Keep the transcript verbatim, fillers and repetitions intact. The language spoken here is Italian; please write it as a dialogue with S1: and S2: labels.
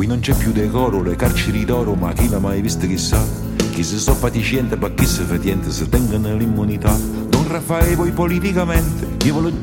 S1: Qui non c'è più decoro, le carceri d'oro, ma chi l'ha mai visto chissà? Chi si sto fatiscente, ma chi si fa niente, se tengono l'immunità. Don Raffaele, voi politicamente, io ve lo